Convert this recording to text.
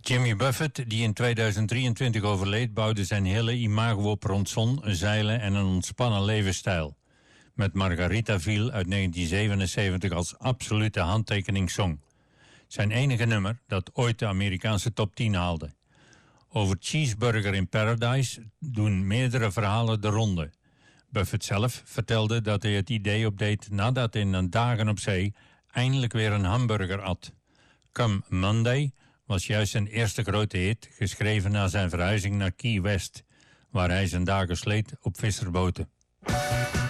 Jimmy Buffett, die in 2023 overleed, bouwde zijn hele imago op rond zon, zeilen en een ontspannen levensstijl. Met Margaritaville uit 1977 als absolute handtekeningssong. Zijn enige nummer dat ooit de Amerikaanse top 10 haalde. Over Cheeseburger in Paradise doen meerdere verhalen de ronde. Buffett zelf vertelde dat hij het idee opdeed nadat hij na dagen op zee eindelijk weer een hamburger at. Come Monday was juist zijn eerste grote hit, geschreven na zijn verhuizing naar Key West, waar hij zijn dagen sleet op visserboten.